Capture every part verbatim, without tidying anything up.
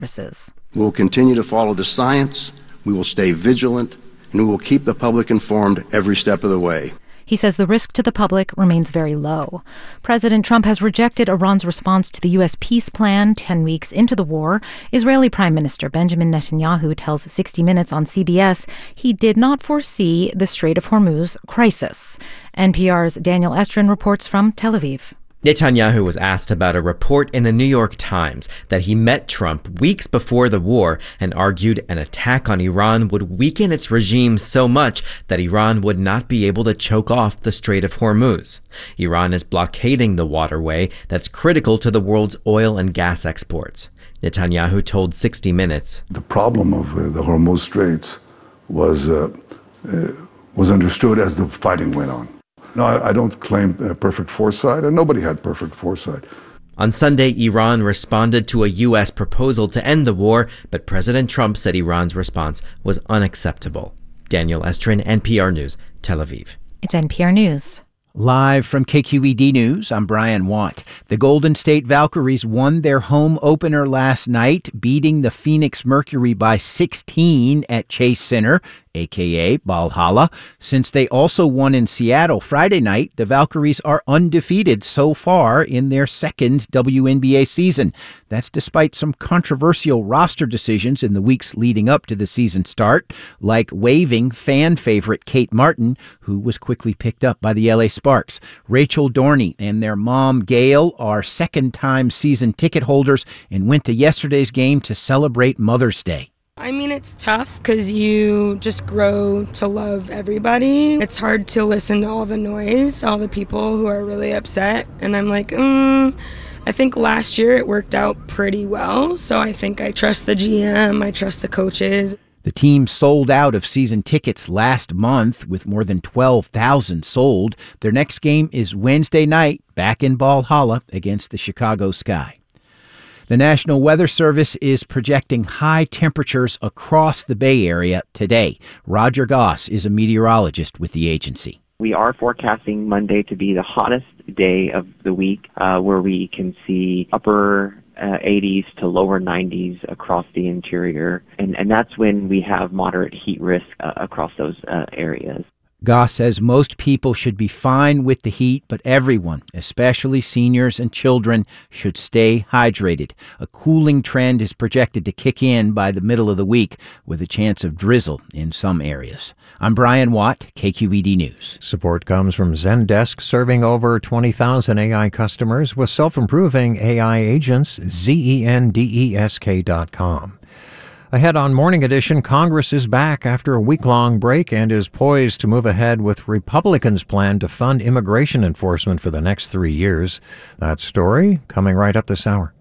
services. We will continue to follow the science, we will stay vigilant, and we will keep the public informed every step of the way. He says the risk to the public remains very low. President Trump has rejected Iran's response to the U S peace plan ten weeks into the war. Israeli Prime Minister Benjamin Netanyahu tells sixty minutes on C B S he did not foresee the Strait of Hormuz crisis. N P R's Daniel Estrin reports from Tel Aviv. Netanyahu was asked about a report in the New York Times that he met Trump weeks before the war and argued an attack on Iran would weaken its regime so much that Iran would not be able to choke off the Strait of Hormuz. Iran is blockading the waterway that's critical to the world's oil and gas exports. Netanyahu told sixty minutes. The problem of uh, the Hormuz Straits was, uh, uh, was understood as the fighting went on. No, I, I don't claim uh, perfect foresight, and nobody had perfect foresight. On Sunday, Iran responded to a U S proposal to end the war, but President Trump said Iran's response was unacceptable. Daniel Estrin, N P R News, Tel Aviv. It's N P R News. Live from K Q E D News, I'm Brian Watt. The Golden State Valkyries won their home opener last night, beating the Phoenix Mercury by sixteen at Chase Center, a k a. Valhalla. Since they also won in Seattle Friday night, the Valkyries are undefeated so far in their second W N B A season. That's despite some controversial roster decisions in the weeks leading up to the season start, like waiving fan favorite Kate Martin, who was quickly picked up by the L A Sparks. Rachel Dorney and their mom, Gail, are second-time season ticket holders and went to yesterday's game to celebrate Mother's Day. I mean, it's tough because you just grow to love everybody. It's hard to listen to all the noise, all the people who are really upset. And I'm like, mm, I think last year it worked out pretty well. So I think I trust the G M, I trust the coaches. The team sold out of season tickets last month with more than twelve thousand sold. Their next game is Wednesday night back in Valhalla against the Chicago Sky. The National Weather Service is projecting high temperatures across the Bay Area today. Roger Goss is a meteorologist with the agency. We are forecasting Monday to be the hottest day of the week, uh, where we can see upper uh, eighties to lower nineties across the interior. And, and that's when we have moderate heat risk uh, across those uh, areas. Goss says most people should be fine with the heat, but everyone, especially seniors and children, should stay hydrated. A cooling trend is projected to kick in by the middle of the week, with a chance of drizzle in some areas. I'm Brian Watt, K Q E D News. Support comes from Zendesk, serving over twenty thousand A I customers with self-improving A I agents, Z E N D E S K dot com. Ahead on Morning Edition, Congress is back after a week-long break and is poised to move ahead with Republicans' plan to fund immigration enforcement for the next three years. That story coming right up this hour.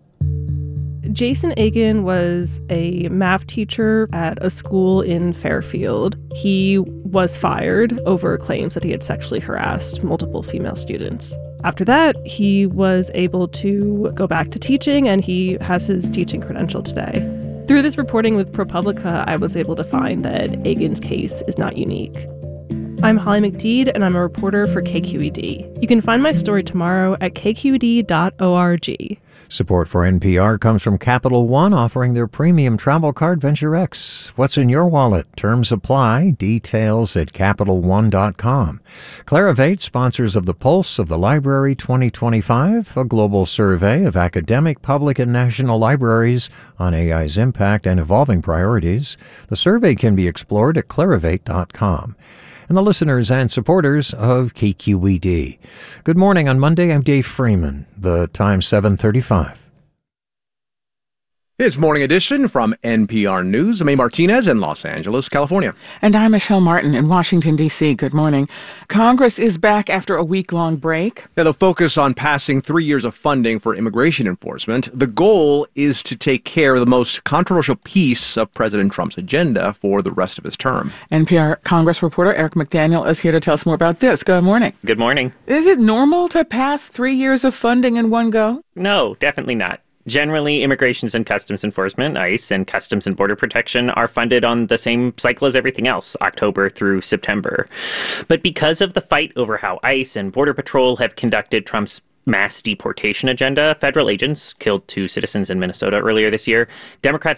Jason Agin was a math teacher at a school in Fairfield. He was fired over claims that he had sexually harassed multiple female students. After that, he was able to go back to teaching, and he has his teaching credential today. Through this reporting with ProPublica, I was able to find that Agin's case is not unique. I'm Holly McDede, and I'm a reporter for K Q E D. You can find my story tomorrow at k q e d dot org. Support for N P R comes from Capital One, offering their premium travel card Venture X. What's in your wallet? Terms apply. Details at capital one dot com. Clarivate, sponsors of the Pulse of the Library twenty twenty-five, a global survey of academic, public, and national libraries on A I's impact and evolving priorities. The survey can be explored at clarivate dot com. And the listeners and supporters of K Q E D. Good morning. On Monday, I'm Dave Freeman. The time seven thirty-five. It's Morning Edition from N P R News. I'm A. Martinez in Los Angeles, California. And I'm Michelle Martin in Washington, D C Good morning. Congress is back after a week-long break. Now, they'll focus on passing three years of funding for immigration enforcement. The goal is to take care of the most controversial piece of President Trump's agenda for the rest of his term. N P R Congress reporter Eric McDaniel is here to tell us more about this. Good morning. Good morning. Is it normal to pass three years of funding in one go? No, definitely not. Generally, Immigrations and Customs Enforcement, ICE, and Customs and Border Protection are funded on the same cycle as everything else, October through September. But because of the fight over how ICE and Border Patrol have conducted Trump's mass deportation agenda. Federal agents killed two citizens in Minnesota earlier this year. Democrats